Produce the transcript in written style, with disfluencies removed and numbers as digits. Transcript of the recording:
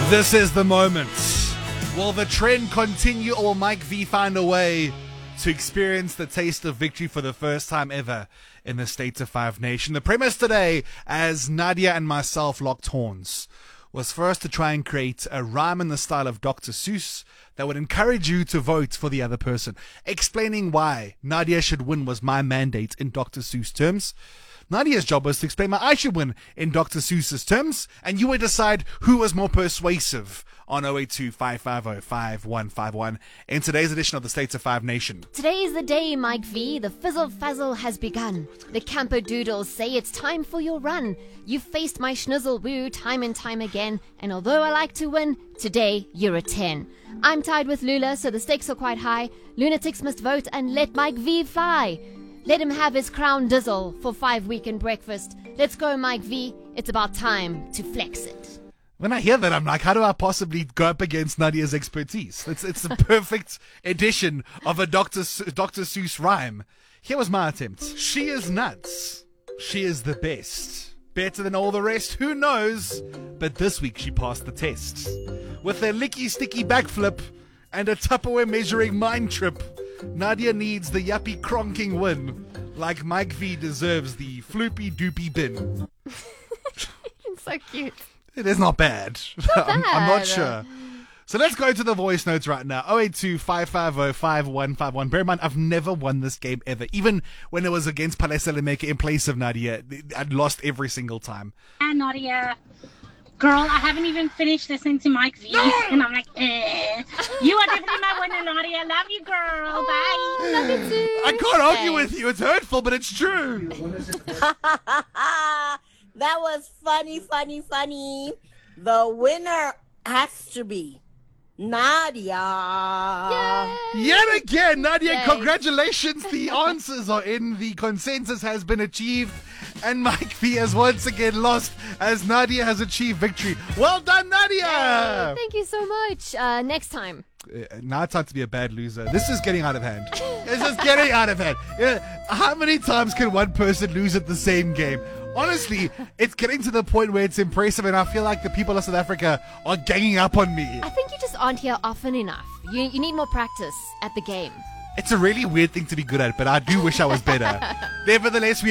This is the moment. Will the trend continue, or will Mike V find a way to experience the taste of victory for the first time ever in the State of Five Nation? The premise today, as Nadia and myself locked horns, was for us to try and create a rhyme in the style of Dr. Seuss that would encourage you to vote for the other person. Explaining why Nadia should win was my mandate in Dr. Seuss terms. Nadia's job was to explain why I should win in Dr. Seuss's terms, and you would decide who was more persuasive on 082-550-5151 in today's edition of the States of Five Nation. Today is the day, Mike V. The fizzle-fazzle has begun. The camperdoodles say it's time for your run. You've faced my schnizzle-woo time and time again, and although I like to win, today you're a 10. I'm tied with Lula, so the stakes are quite high. Lunatics must vote and let Mike V fly. Let him have his crown dizzle for 5 weekend breakfast. Let's go, Mike V. It's about time to flex it. When I hear that, I'm like, how do I possibly go up against Nadia's expertise? It's the perfect edition of a Dr. Seuss rhyme. Here was my attempt. She is nuts. She is the best. Better than all the rest, who knows? But this week she passed the test. With a licky-sticky backflip and a Tupperware measuring mind trip, Nadia needs the yuppie cronking win, like Mike V deserves the floopy doopy bin. So cute. It is not bad. I'm not sure. So let's go to the voice notes right now. 082-550-5151. Bear in mind, I've never won this game ever. Even when it was against Palesa Lemeke in place of Nadia, I'd lost every single time. And Nadia, girl, I haven't even finished listening to Mike V. No! And I'm like, You are definitely my winner, Nadia. Love you, girl. Bye. Love you too. I can't argue with you. It's hurtful, but it's true. That was funny. The winner has to be Nadia. Yet again, Nadia, Yay. Congratulations. The answers are in. The consensus has been achieved. And Mike V has once again lost as Nadia has achieved victory. Well done, Nadia. Thank you so much. Next time. Now it's time to be a bad loser. This is getting out of hand. This is getting out of hand. How many times can one person lose at the same game? Honestly, it's getting to the point where it's impressive, and I feel like the people of South Africa are ganging up on me. I think you just aren't here often enough. You need more practice at the game. It's a really weird thing to be good at, but I do wish I was better. Nevertheless, we